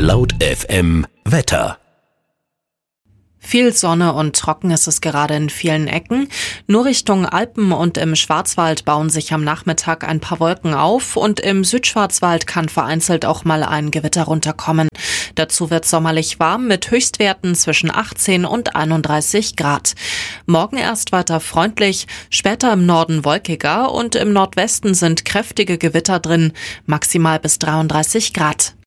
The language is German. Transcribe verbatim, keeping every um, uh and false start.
Laut F M Wetter. Viel Sonne und trocken ist es gerade in vielen Ecken. Nur Richtung Alpen und im Schwarzwald bauen sich am Nachmittag ein paar Wolken auf und im Südschwarzwald kann vereinzelt auch mal ein Gewitter runterkommen. Dazu wird sommerlich warm mit Höchstwerten zwischen achtzehn und einunddreißig Grad. Morgen erst weiter freundlich, später im Norden wolkiger und im Nordwesten sind kräftige Gewitter drin, maximal bis dreiunddreißig Grad.